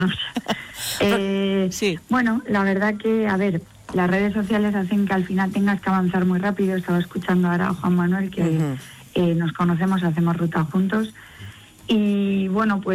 Sí. Bueno, la verdad que, a ver, las redes sociales hacen que al final tengas que avanzar muy rápido. Estaba escuchando ahora a Juan Manuel, que nos conocemos, hacemos ruta juntos. Y bueno, pues